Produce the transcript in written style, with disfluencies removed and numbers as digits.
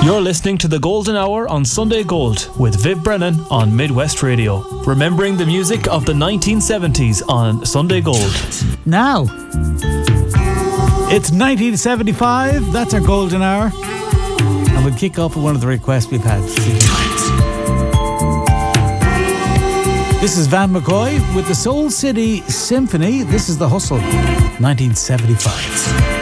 You're listening to the Golden Hour on Sunday Gold with Viv Brennan on Midwest Radio. Remembering the music of the 1970s on Sunday Gold. Now, it's 1975. That's our Golden Hour. And we'll kick off with one of the requests we've had. This is Van McCoy with the Soul City Symphony. This is The Hustle, 1975.